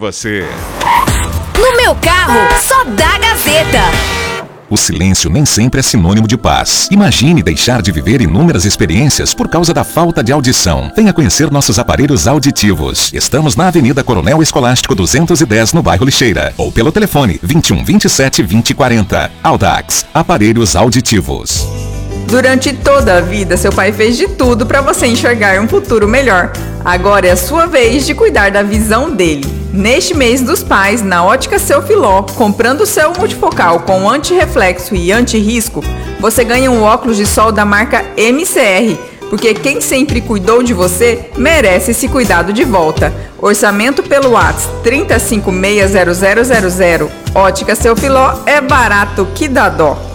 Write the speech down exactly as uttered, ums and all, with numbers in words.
você. No meu carro, só dá Gazeta. O silêncio nem sempre é sinônimo de paz. Imagine deixar de viver inúmeras experiências por causa da falta de audição. Venha conhecer nossos aparelhos auditivos. Estamos na Avenida Coronel Escolástico duzentos e dez, no bairro Lixeira. Ou pelo telefone vinte e um, vinte e sete, vinte, quarenta. Audax, aparelhos auditivos. Durante toda a vida, seu pai fez de tudo para você enxergar um futuro melhor. Agora é a sua vez de cuidar da visão dele. Neste mês dos pais, na Ótica Seu Filó, comprando o seu multifocal com anti-reflexo e anti-risco, você ganha um óculos de sol da marca M C R, porque quem sempre cuidou de você merece esse cuidado de volta. Orçamento pelo WhatsApp trinta e cinco, seis zero zero zero zero. Ótica Seu Filó é barato que dá dó.